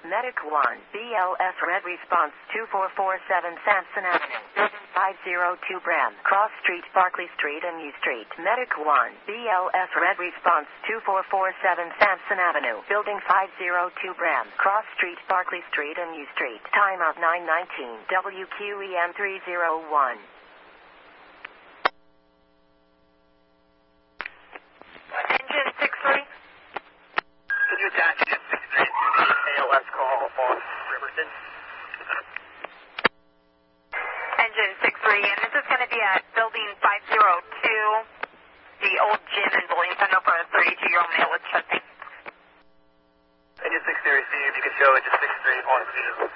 Medic 1, BLS Red Response 2447 Sampson Avenue, 502 Bram, Cross Street, Barclay Street and U Street. Medic 1, BLS Red Response 2447 Sampson Avenue, Building 502 Bram, Cross Street, Barclay Street and U Street. Time of 9:19, WQEM 301. Engine 6-3. Could you attach Engine 6-3 to the ALS call on Riverton? Engine 6-3, and this is going to be at Building 502, the old gym and bowling center for a 32-year-old male with chest pain. Engine 6-3, see if you can show Engine 6-3 on view.